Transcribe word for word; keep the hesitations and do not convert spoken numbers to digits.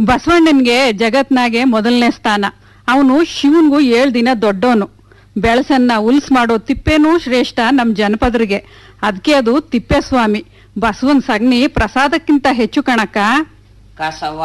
ಬಸವಣ್ಣನ್ಗೆ ಜಗತ್ನಾಗೆ ಮೊದಲನೇ ಸ್ಥಾನ. ಅವನು ಶಿವನ್ಗೂ ಏಳ್ ದಿನ ದೊಡ್ಡವನು. ಬೆಳಸನ್ನ ಉಲ್ಸ್ ಮಾಡೋ ತಿಪ್ಪೇನೂ ಶ್ರೇಷ್ಠ ನಮ್ ಜನಪದರಿಗೆ. ಅದಕ್ಕೆ ಅದು ತಿಪ್ಪೇಸ್ವಾಮಿ. ಬಸವನ್ ಸಗಣಿ ಪ್ರಸಾದಕ್ಕಿಂತ ಹೆಚ್ಚು ಕಣಕ್ಕ. ಕಸವ